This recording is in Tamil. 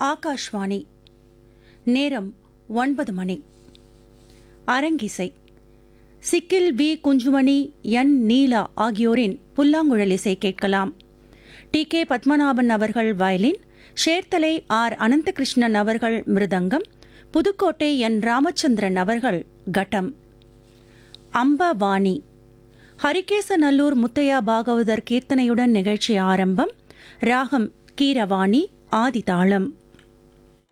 ஆகாஷ்வாணி. நேரம் 9 மணி. அரங்கிசை. சிக்கில் வி குஞ்சுமணி, என் நீலா ஆகியோரின் புல்லாங்குழல் இசை கேட்கலாம். டி.கே. பத்மநாபன் அவர்கள் வயலின், சேர்த்தலை ஆர். அனந்தகிருஷ்ணன் அவர்கள் மிருதங்கம், புதுக்கோட்டை என். ராமச்சந்திரன் அவர்கள் கட்டம். அம்பவாணி. ஹரிகேசநல்லூர் முத்தையா பாகவதர் கீர்த்தனையுடன் நிகழ்ச்சி ஆரம்பம். ராகம் கீரவாணி, ஆதிதாளம்.